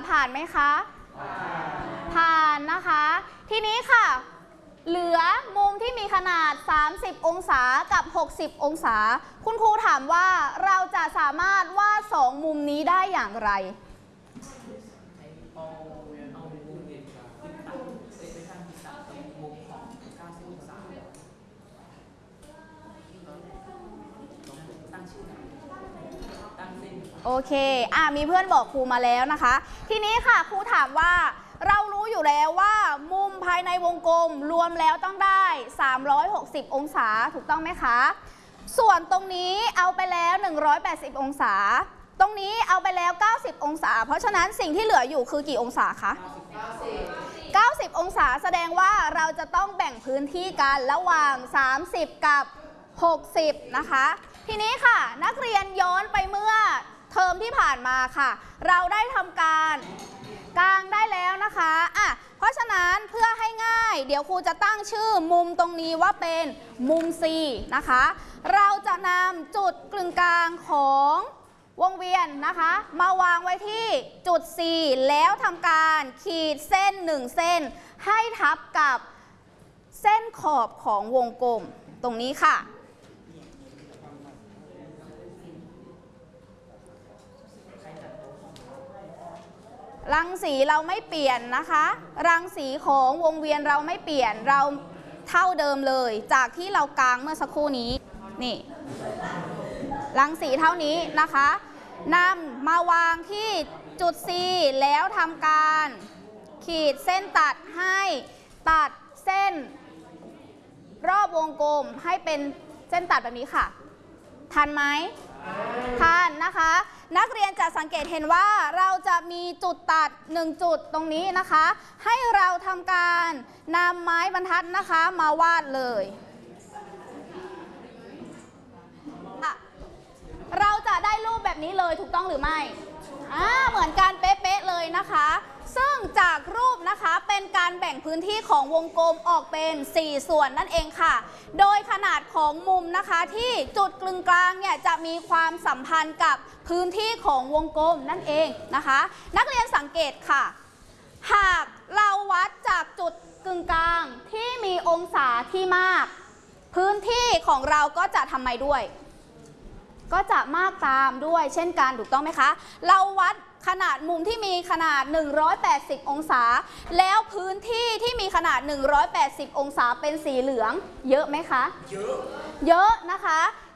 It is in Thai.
ผ่านไหมคะผ่านนะคะทีนี้ค่ะเหลือมุมที่มีขนาด30องศากับ60องศาคุณครูถามว่าเราจะสามารถวาด2มุมนี้ได้อย่างไรโอเคมีเพื่อนบอกครูมาแล้วนะคะทีนี้ค่ะครูถามว่าเรารู้อยู่แล้วว่ามุมภายในวงกลมรวมแล้วต้องได้360องศาถูกต้องไหมคะส่วนตรงนี้เอาไปแล้ว180องศาตรงนี้เอาไปแล้ว90องศาเพราะฉะนั้นสิ่งที่เหลืออยู่คือกี่องศาคะ90องศาแสดงว่าเราจะต้องแบ่งพื้นที่กันระหว่าง30กับ60นะคะทีนี้ค่ะนักเรียนย้อนไปเมื่อเทอมที่ผ่านมาค่ะเราได้ทำการกางได้แล้วนะคะเพราะฉะนั้นเพื่อให้ง่ายเดี๋ยวครูจะตั้งชื่อมุมตรงนี้ว่าเป็นมุม C นะคะเราจะนำจุดกึ่งกลางของวงเวียนนะคะมาวางไว้ที่จุด C แล้วทำการขีดเส้น1เส้นให้ทับกับเส้นขอบของวงกลมตรงนี้ค่ะรังสีเราไม่เปลี่ยนนะคะรังสีของวงเวียนเราไม่เปลี่ยนเราเท่าเดิมเลยจากที่เรากางเมื่อสักครู่นี้นี่รังสีเท่านี้นะคะนำมาวางที่จุด C แล้วทำการขีดเส้นตัดให้ตัดเส้นรอบวงกลมให้เป็นเส้นตัดแบบนี้ค่ะทันไหมทันนะคะนักเรียนจะสังเกตเห็นว่าเราจะมีจุดตัด1จุดตรงนี้นะคะให้เราทำการนำไม้บรรทัดนะคะมาวาดเลยเราจะได้รูปแบบนี้เลยถูกต้องหรือไม่เหมือนกันเป๊ะๆเลยนะคะซึ่งจากรูปนะคะเป็นการแบ่งพื้นที่ของวงกลมออกเป็น4ส่วนนั่นเองค่ะโดยขนาดของมุมนะคะที่จุดกึ่งกลางเนี่ยจะมีความสัมพันธ์กับพื้นที่ของวงกลมนั่นเองนะคะนักเรียนสังเกตค่ะหากเราวัดจากจุดกึ่งกลางที่มีองศาที่มากพื้นที่ของเราก็จะทำไมด้วยก็จะมากตามด้วยเช่นกันถูกต้องไหมคะเราวัดขนาดมุมที่มีขนาด180องศาแล้วพื้นที่ที่มีขนาด180องศาเป็นสีเหลืองเยอะไหมคะเยอะนะคะ